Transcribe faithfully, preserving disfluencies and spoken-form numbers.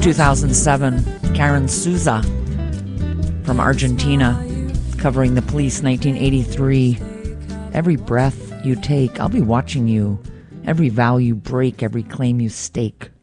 two thousand seven, Karen Souza from Argentina, covering The Police, nineteen eighty-three. Every breath you take, I'll be watching you. Every vow you break, every claim you stake.